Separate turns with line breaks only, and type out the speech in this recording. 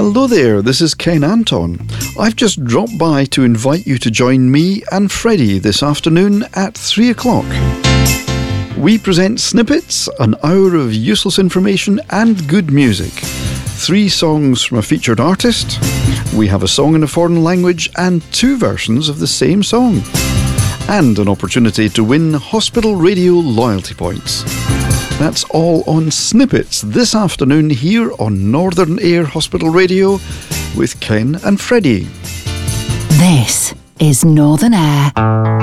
Hello there, this is Ken Anton. I've just dropped by to invite you to join me and Freddie this afternoon at 3 o'clock. We present Snippets, an hour of useless information and good music. 3 songs from a featured artist. We have a song in a foreign language and 2 versions of the same song. And an opportunity to win Hospital Radio loyalty points. That's all on Snippets this afternoon here on Northern Air Hospital Radio with Ken and Freddie.
This is Northern Air.